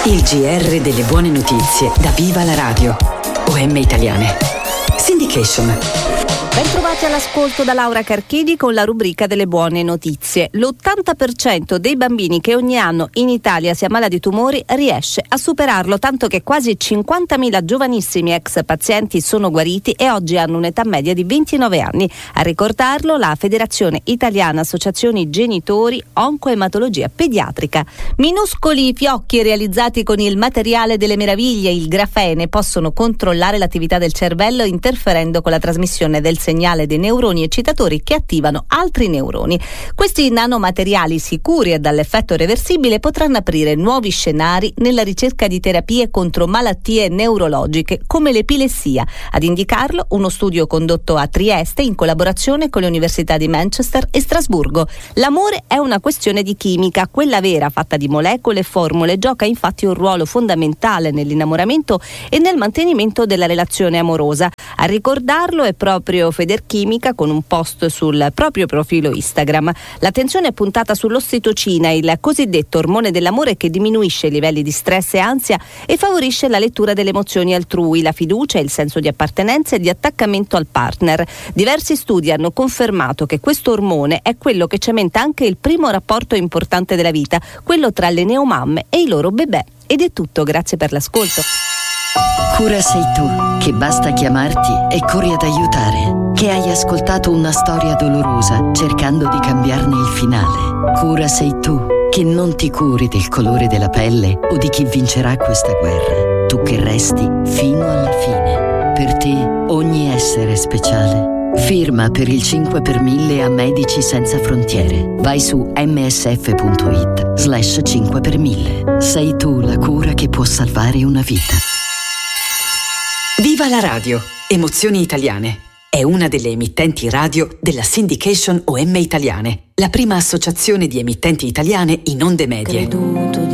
Il GR delle buone notizie da Viva la Radio. OM Italiane. Syndication. Bentrovati all'ascolto da Laura Carchidi con la rubrica delle buone notizie. L'80% dei bambini che ogni anno in Italia si ammala di tumori riesce a superarlo, tanto che quasi 50.000 giovanissimi ex pazienti sono guariti e oggi hanno un'età media di 29 anni. A ricordarlo la Federazione Italiana Associazioni Genitori Oncoematologia Pediatrica. Minuscoli fiocchi realizzati con il materiale delle meraviglie, il grafene, possono controllare l'attività del cervello interferendo con la trasmissione del segnale dei neuroni eccitatori che attivano altri neuroni. Questi nanomateriali sicuri e dall'effetto reversibile potranno aprire nuovi scenari nella ricerca di terapie contro malattie neurologiche come l'epilessia. Ad indicarlo uno studio condotto a Trieste in collaborazione con le università di Manchester e Strasburgo. L'amore è una questione di chimica, quella vera, fatta di molecole e formule, gioca infatti un ruolo fondamentale nell'innamoramento e nel mantenimento della relazione amorosa. A ricordarlo è proprio Federchimica con un post sul proprio profilo Instagram. L'attenzione è puntata sull'ossitocina, il cosiddetto ormone dell'amore che diminuisce i livelli di stress e ansia e favorisce la lettura delle emozioni altrui, la fiducia, il senso di appartenenza e di attaccamento al partner. Diversi studi hanno confermato che questo ormone è quello che cementa anche il primo rapporto importante della vita, quello tra le neomamme e i loro bebè. Ed è tutto, grazie per l'ascolto. Cura sei tu, che basta chiamarti e corri ad aiutare, che hai ascoltato una storia dolorosa cercando di cambiarne il finale. Cura sei tu, che non ti curi del colore della pelle o di chi vincerà questa guerra. Tu che resti fino alla fine. Per te ogni essere è speciale. Firma per il 5 per 1000 a Medici Senza Frontiere. Vai su msf.it/5 per 1000. Sei tu la cura che può salvare una vita. Viva la radio! Emozioni Italiane. È una delle emittenti radio della Syndication OM Italiane, la prima associazione di emittenti italiane in onde medie.